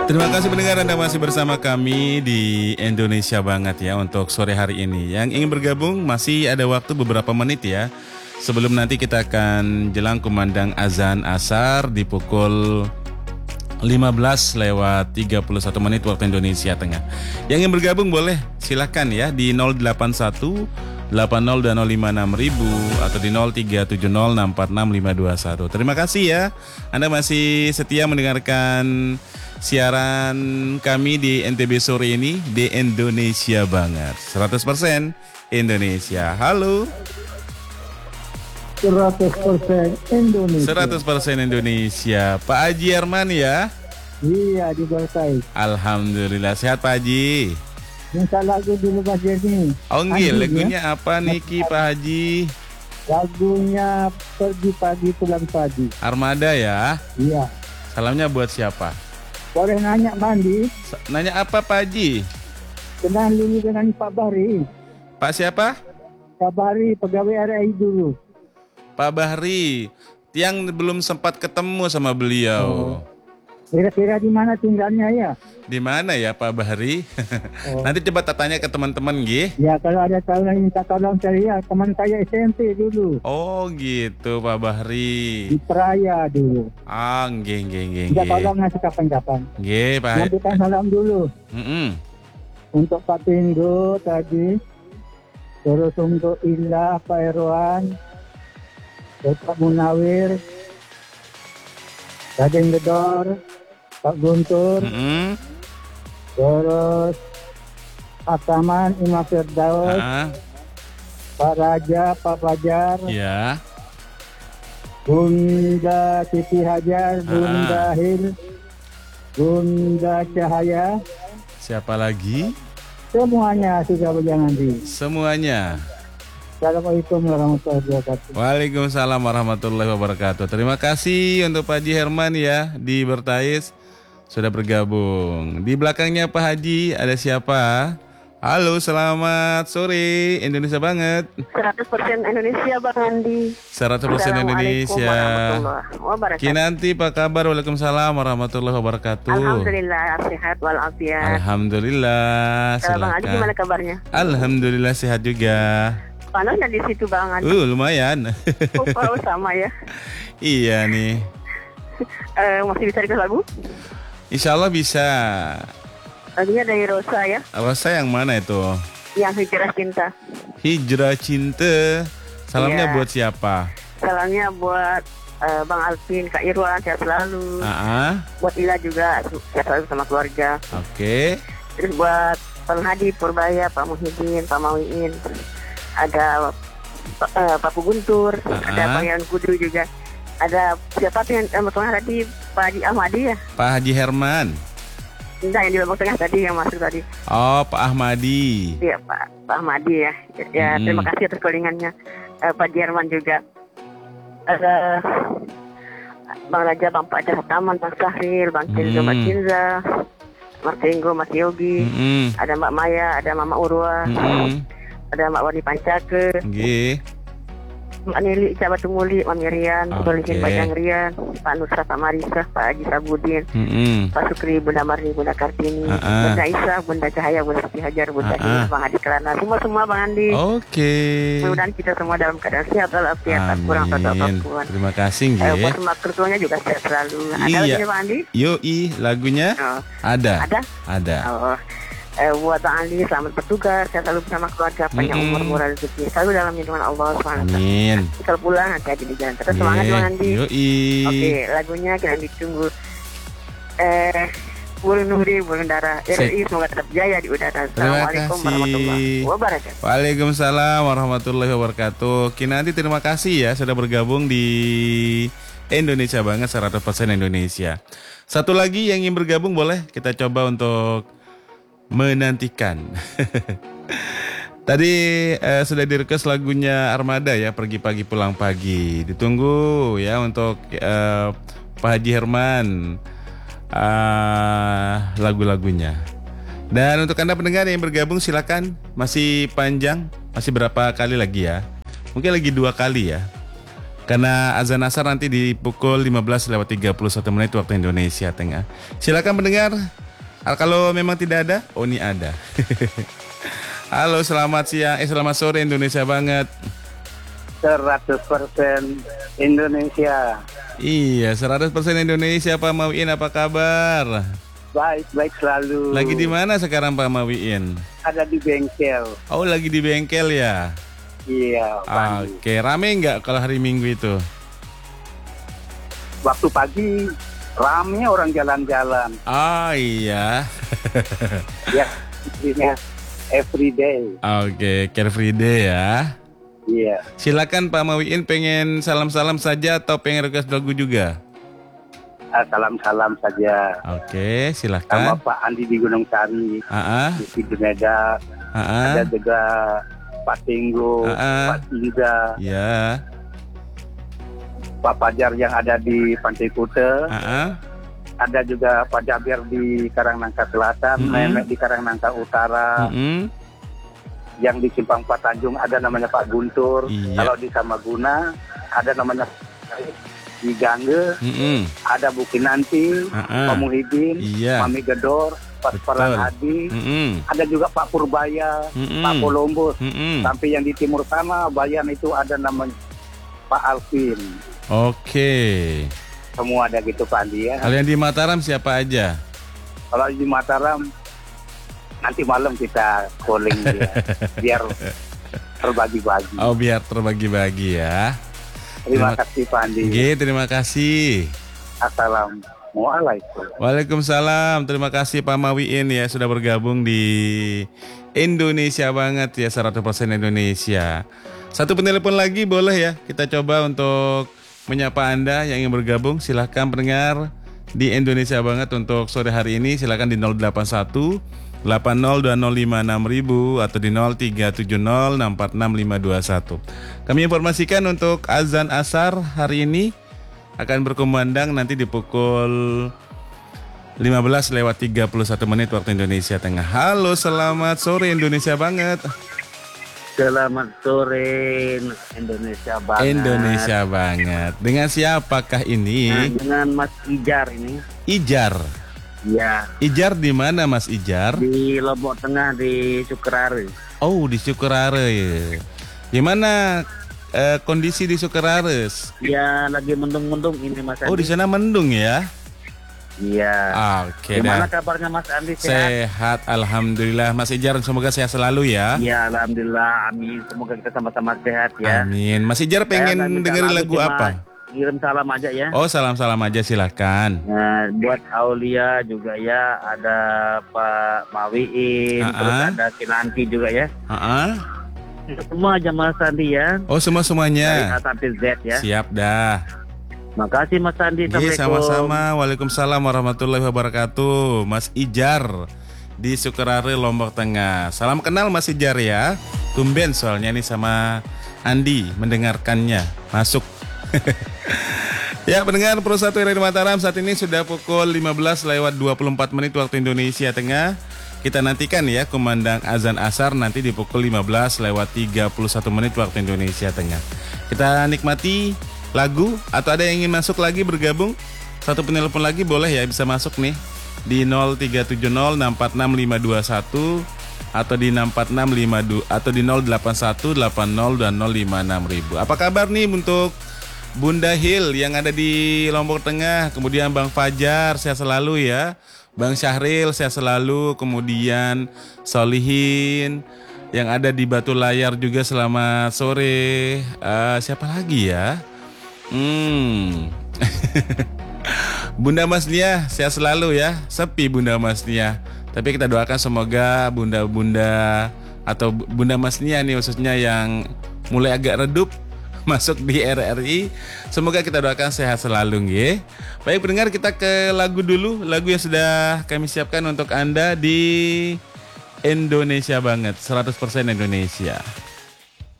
Terima kasih pendengar, Anda masih bersama kami di Indonesia Banget ya untuk sore hari ini. Yang ingin bergabung masih ada waktu beberapa menit ya. Sebelum nanti kita akan jelang kumandang azan asar di pukul 15 lewat 31 menit waktu Indonesia Tengah. Yang ingin bergabung boleh silakan ya di 081 80 dan 056.000 atau di 0370646521. Terima kasih ya. Anda masih setia mendengarkan siaran kami di NTB sore ini di Indonesia Banget. 100% Indonesia. Halo. 100% Indonesia. 100% Indonesia. Pak Haji Herman ya? Iya, di Balkai. Alhamdulillah. Sehat Pak Haji? Minta lagu dulu Mas Jerni. Oh nggih, lagunya apa niki Pak Haji? Lagunya Pergi Pagi Pulang Pagi. Armada ya? Iya. Salamnya buat siapa? Boleh nanya Bandi? Nanya apa Pak Haji? Kenal dulu dengan Pak Bahri. Pak siapa? Pak Bahri, pegawai RAI dulu. Pak Bahri. Yang belum sempat ketemu sama beliau. Kira-kira di mana tinggalnya ya? Di mana ya Pak Bahri? Nanti coba tanya ke teman-teman nggih. Ya, kalau ada tahu yang minta tolong saya, teman saya SMP dulu. Oh gitu Pak Bahri. Di Peraya dulu. Ah nggih. Minta tolong ngasih kapan-kapan. Nggih Pak. Nyampaikan salam dulu. Untuk Pak Tindo tadi. Terus untuk Indah, Pak Erwan, Pak Munawir, Raden Gedor, Pak Guntur, terus Pak Taman, Imam Firdaus, Pak Raja, Pak Fajar, Ya. Bunda Siti Hajar, Bunda Hil, Bunda Cahaya, Siapa lagi? semuanya sudah berjangan di. Semuanya. Assalamualaikum warahmatullahi wabarakatuh. Waalaikumsalam warahmatullahi wabarakatuh. Terima kasih untuk Pak Haji Herman ya di Bertais sudah bergabung. Di belakangnya Pak Haji ada siapa? Halo, selamat sore Indonesia Banget. 100% Indonesia Bang Andi. 100% Indonesia. Warahmatullahi wabarakatuh. Kinanti apa kabar? Waalaikumsalam warahmatullahi wabarakatuh. Alhamdulillah sehat walafiat. Alhamdulillah. Bang Andi gimana kabarnya? Alhamdulillah sehat juga. Panasnya di situ Bang Andi. Lumayan. Oh, sama ya. Iya nih. Masih bisa dikasih lagu? Insya Allah bisa. Lagunya dari Rosa ya. Rosa yang mana itu? Yang Hijrah Cinta. Hijrah Cinta. Salamnya Iya. buat siapa? Salamnya buat Bang Alvin, Kak Irwan, sehat selalu. Buat Ila juga, sehat selalu sama keluarga. Oke. Terus buat Bang Hadi, Purbaya, Pak Muhyiddin, Pak Mawiin. Ada Pak Guntur, ada Bang Yan Kudru juga. Ada siapa tuh yang tengah tadi, Pak Haji Ahmadi ya? Pak Haji Herman. Enggak, yang di Lombok Tengah tadi yang masuk tadi. Oh, Pak Ahmadi. Iya, Pak Ahmadi ya. Ya, terima kasih atas callingannya. Pak Jerman juga. Ada Bang Raja, Bang Fajar Taman, Bang Sahril, Bang Cinza, Mbak Cinza, Mas Tenggo, Mas Yogi. Ada Mbak Maya, ada Mama Urwa. Ada Mbak Wani Pancake. Nggih. Mbak Nili, Ica Batumuli, Mbak Mirian, Solihin Bajang Rian, Pak Nusra, Pak Marisa, Pak Haji Sabudin, Pak Sukri, Bunda Marni, Bunda Kartini, Bunda Isa, Bunda Cahaya, Bunda Siti Hajar, Bunda Hina, Bang Hadi Kelana, semua Bang Andi. Oke. Mudah-mudahan kita semua dalam keadaan sehat walafiat, tak kurang atau apapun. Terima kasih nggih. Buat semua kerusuhannya juga sehat selalu. Ada Iya. lagunya Bang Andi? Yoi, lagunya ada. Ada? Oh. Buat Bang Andi, selamat bertugas, sehat selalu bersama keluarga, panjang umur, murah rezeki, selalu dalam lindungan Allah SWT. Amin. Kalau pulang hati-hati di jalan, terus semangat Bang Andi. Yoi. Oke, lagunya kita ditunggu. Burung Nuri, Burung Dara, RI semoga tetap jaya di udara. Assalamualaikum warahmatullahi wabarakatuh. Waalaikumsalam warahmatullahi wabarakatuh. Kinanti terima kasih ya sudah bergabung di Indonesia Banget 100% Indonesia. Satu lagi yang ingin bergabung boleh kita coba untuk menantikan. Tadi sudah direkes lagunya Armada ya, Pergi Pagi Pulang Pagi. Ditunggu ya untuk Pak Haji Herman lagu-lagunya. Dan untuk Anda pendengar yang bergabung silakan, masih panjang, masih berapa kali lagi ya? Mungkin lagi 2 kali ya. Karena azan asar nanti di pukul 15:31 waktu Indonesia Tengah. Silakan pendengar. Kalau memang tidak ada, oh ini ada. Halo, selamat siang, selamat sore Indonesia banget. 100% Indonesia. Iya, 100% Indonesia. Pak Mawiin, apa kabar? Baik selalu. Lagi di mana sekarang Pak Mawiin? Ada di bengkel. Oh, lagi di bengkel ya? Iya. Oke, rame nggak kalau hari Minggu itu? Waktu pagi rame orang jalan-jalan. Oh iya. Ya, intinya every day. Oke, Carefree Day ya. Iya. Silakan Pak Mawiin, pengen salam-salam saja atau pengen request lagu juga? Salam-salam saja. Oke, Sama silakan. Pak Andi di Gunung Sari, di Deneda. Ada juga Pak Tinggo, Pak Tiga, Ya. Pak Fajar yang ada di Pantai Kute. Ada juga Pak Jabir di Karangnangka Selatan, Memek di Karangnangka Utara. Yang di Simpang 4 Tanjung ada namanya Pak Guntur. Iya. Kalau di Samaguna ada namanya di Gangge. Ada Bukinanti, Pak Muhyiddin, Iya. Mami Gedor, Pak Farhan Hadi. Ada juga Pak Purbaya, Pak Columbus. Sampai yang di timur sana Bayan itu ada namanya Pak Alvin. Oke. Semua ada gitu Pak Andi ya. Kalau yang di Mataram siapa aja? Kalau di Mataram nanti malam kita calling dia biar terbagi-bagi. Oh, biar terbagi-bagi ya. Terima kasih Pak Andi. Terima kasih. Assalamualaikum. Waalaikumsalam. Terima kasih Pak Mawiin ya sudah bergabung di Indonesia banget ya, 100% Indonesia. Satu penelpon lagi boleh ya? Kita coba untuk menyapa Anda yang ingin bergabung. Silahkan pendengar di Indonesia banget untuk sore hari ini. Silahkan di 081 802056.000 atau di 0370646521. Kami informasikan untuk azan asar hari ini akan berkumandang nanti di pukul 15:31 waktu Indonesia Tengah. Halo, selamat sore Indonesia banget. Selamat sore Indonesia banget. Indonesia banget. Dengan siapakah ini? Dengan Mas Ijar ini. Ijar. Ya. Ijar di mana Mas Ijar? Di Lombok Tengah di Sukerare. Oh, di Sukerare. Gimana kondisi di Sukerare? Ya, lagi mendung-mendung ini Mas Andi. Oh, di sana mendung ya? Iya. Oke, Gimana dah. kabarnya Mas Andi? Sehat, alhamdulillah. Mas Ijar, semoga sehat selalu ya. Ya, alhamdulillah. Amin. Semoga kita sama-sama sehat ya. Amin. Mas Ijar pengen dengerin lagu apa? Kirim salam aja ya. Oh, salam-salam aja silahkan. Nah, buat Aulia juga ya, ada Pak Mawiin, terus ada Kinanti juga ya. Semua aja Mas Andi ya. Oh, Dari A semuanya. sampai Z ya. Siap dah. Makasih Mas Andi. Sama-sama. Waalaikumsalam warahmatullahi wabarakatuh. Mas Ijar di Sukerare, Lombok Tengah. Salam kenal Mas Ijar ya. Tumben soalnya nih sama Andi mendengarkannya. Masuk. Ya, pendengar Pro 1 Radio Mataram, saat ini sudah pukul 15:24 waktu Indonesia Tengah. Kita nantikan ya kumandang azan asar nanti di pukul 15:31 waktu Indonesia Tengah. Kita nikmati lagu atau ada yang ingin masuk lagi bergabung? Satu penelpon lagi boleh ya, bisa masuk nih di 0370646521 atau di 64652 atau di 081802056000. Apa kabar nih untuk Bunda Hil yang ada di Lombok Tengah, kemudian Bang Fajar sehat selalu ya, Bang Syahril sehat selalu, kemudian Solihin yang ada di Batu Layar juga selamat sore. Siapa lagi ya? Bunda Mas Nia sehat selalu ya, sepi Bunda Mas Nia. Tapi kita doakan semoga bunda-bunda atau Bunda Mas Nia nih khususnya yang mulai agak redup masuk di RRI. Semoga kita doakan sehat selalu nggih. Baik pendengar, kita ke lagu dulu. Lagu yang sudah kami siapkan untuk Anda di Indonesia banget, 100% Indonesia.